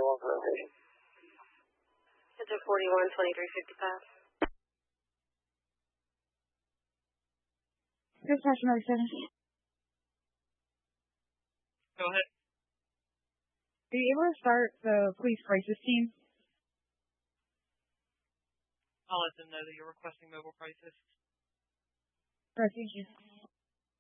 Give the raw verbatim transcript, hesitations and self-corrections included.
forty-one for location. It's a forty-one, twenty-three fifty-five. Dispatch number seven. Go ahead. Are you able to start the police crisis team? I'll let them know that you're requesting mobile crisis. Thank you.